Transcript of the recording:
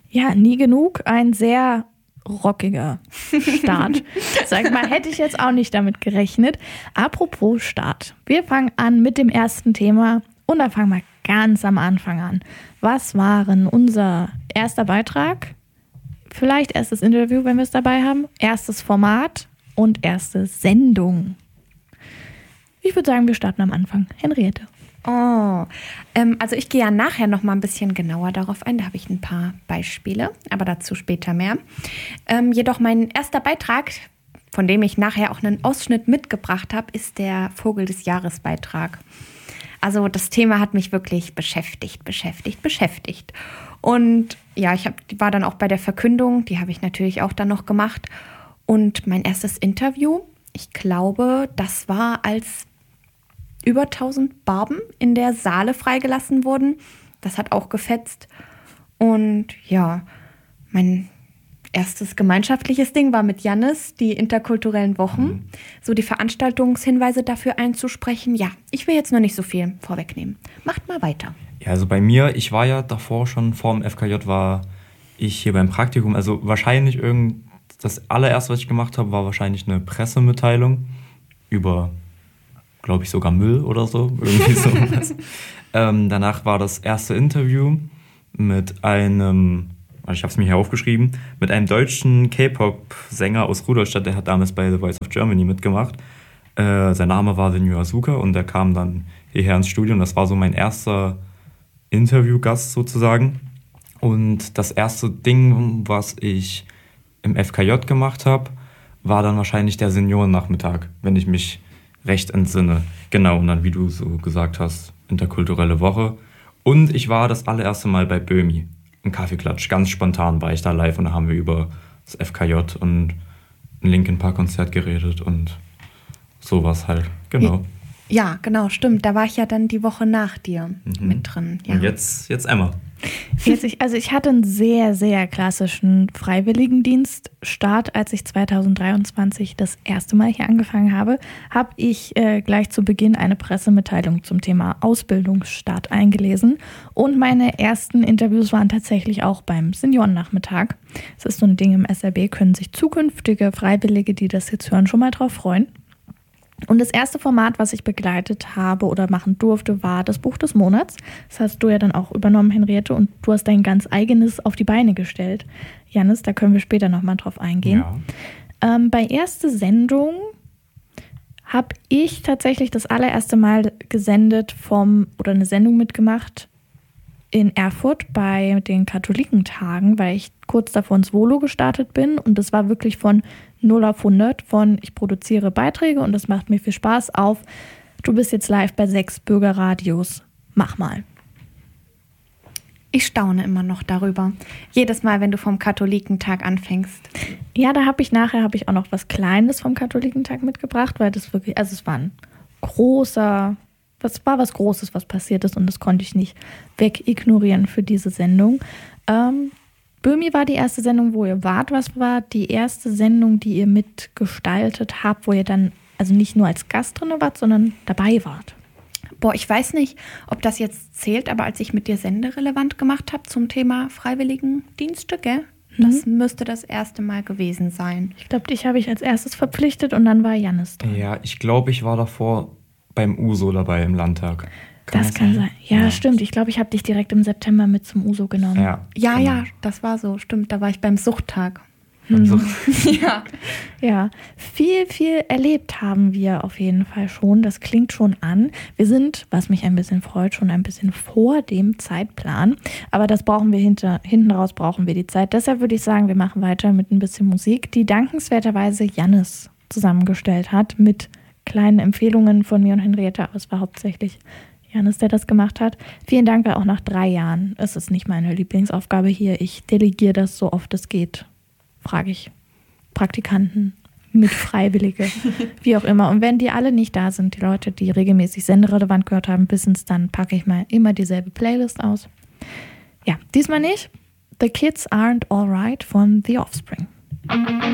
Ja, nie genug. Ein sehr rockiger Start. Sag mal, hätte ich jetzt auch nicht damit gerechnet. Apropos Start. Wir fangen an mit dem ersten Thema und da fangen wir ganz am Anfang an. Was waren unser erster Beitrag? Vielleicht erstes Interview, wenn wir es dabei haben. Erstes Format und erste Sendung. Ich würde sagen, wir starten am Anfang. Henriette. Also ich gehe ja nachher noch mal ein bisschen genauer darauf ein. Da habe ich ein paar Beispiele, aber dazu später mehr. Jedoch mein erster Beitrag, von dem ich nachher auch einen Ausschnitt mitgebracht habe, ist der Vogel des Jahres Beitrag. Also das Thema hat mich wirklich beschäftigt. Und ja, war dann auch bei der Verkündung, die habe ich natürlich auch dann noch gemacht. Und mein erstes Interview, ich glaube, das war, als über 1000 Barben in der Saale freigelassen wurden. Das hat auch gefetzt. Und ja, mein erstes gemeinschaftliches Ding war mit Jannis, die interkulturellen Wochen. So die Veranstaltungshinweise dafür einzusprechen. Ja, ich will jetzt noch nicht so viel vorwegnehmen. Macht mal weiter. Ja, also bei mir, ich war ja davor schon, vor dem FKJ war ich hier beim Praktikum. Also wahrscheinlich das allererste, was ich gemacht habe, war wahrscheinlich eine Pressemitteilung über, glaube ich, sogar Müll oder so. Irgendwie sowas. Danach war das erste Interview mit einem, ich habe es mir hier aufgeschrieben, mit einem deutschen K-Pop-Sänger aus Rudolstadt, der hat damals bei The Voice of Germany mitgemacht. Sein Name war Senyu Asuka und der kam dann hierher ins Studio und das war so mein erster Interviewgast sozusagen. Und das erste Ding, was ich im FKJ gemacht habe, war dann wahrscheinlich der Seniorennachmittag, wenn ich mich recht entsinne. Genau, und dann, wie du so gesagt hast, interkulturelle Woche. Und ich war das allererste Mal bei Böhmi im Kaffeeklatsch. Ganz spontan war ich da live und da haben wir über das FKJ und ein Linkin Park Konzert geredet und sowas halt. Genau. Ja, genau, stimmt. Da war ich ja dann die Woche nach dir mit drin. Ja. Und jetzt Emma. Ich hatte einen sehr, sehr klassischen Freiwilligendienststart. Als ich 2023 das erste Mal hier angefangen habe, habe ich gleich zu Beginn eine Pressemitteilung zum Thema Ausbildungsstart eingelesen. Und meine ersten Interviews waren tatsächlich auch beim Seniorennachmittag. Das ist so ein Ding im SRB, können sich zukünftige Freiwillige, die das jetzt hören, schon mal drauf freuen. Und das erste Format, was ich begleitet habe oder machen durfte, war das Buch des Monats. Das hast du ja dann auch übernommen, Henriette, und du hast dein ganz eigenes auf die Beine gestellt. Jannis, da können wir später nochmal drauf eingehen. Ja. Bei erste Sendung habe ich tatsächlich das allererste Mal gesendet oder eine Sendung mitgemacht in Erfurt bei den Katholikentagen, weil ich kurz davor ins Volo gestartet bin und das war wirklich von 0 auf 100, von ich produziere Beiträge und das macht mir viel Spaß auf, du bist jetzt live bei 6 Bürgerradios, mach mal. Ich staune immer noch darüber. Jedes Mal, wenn du vom Katholikentag anfängst. Ja, da habe ich auch noch was Kleines vom Katholikentag mitgebracht, weil das wirklich, also es war was Großes, was passiert ist und das konnte ich nicht wegignorieren für diese Sendung. Böhmi war die erste Sendung, wo ihr wart. Was war die erste Sendung, die ihr mitgestaltet habt, wo ihr dann also nicht nur als Gast drin wart, sondern dabei wart? Boah, ich weiß nicht, ob das jetzt zählt, aber als ich mit dir senderelevant gemacht habe zum Thema Freiwilligendienste, gell? Das müsste das erste Mal gewesen sein. Ich glaube, dich habe ich als erstes verpflichtet und dann war Jannis dran. Ja, ich glaube, ich war davor beim USO dabei im Landtag. Das kann sein. Ja, stimmt. Ich glaube, ich habe dich direkt im September mit zum USO genommen. Ja, das war so. Stimmt, da war ich beim Suchttag. Ja, viel erlebt haben wir auf jeden Fall schon. Das klingt schon an. Wir sind, was mich ein bisschen freut, schon ein bisschen vor dem Zeitplan. Aber das brauchen wir hinten raus brauchen wir die Zeit. Deshalb würde ich sagen, wir machen weiter mit ein bisschen Musik, die dankenswerterweise Jannis zusammengestellt hat mit kleinen Empfehlungen von mir und Henriette. Aber es war hauptsächlich Jannis, der das gemacht hat. Vielen Dank, weil auch nach 3 Jahren ist es nicht meine Lieblingsaufgabe hier. Ich delegiere das so oft es geht. Frage ich Praktikanten, Mitfreiwillige, wie auch immer. Und wenn die alle nicht da sind, die Leute, die regelmäßig senderelevant gehört haben, wissen es, dann packe ich mal immer dieselbe Playlist aus. Ja, diesmal nicht. The Kids Aren't Alright von The Offspring.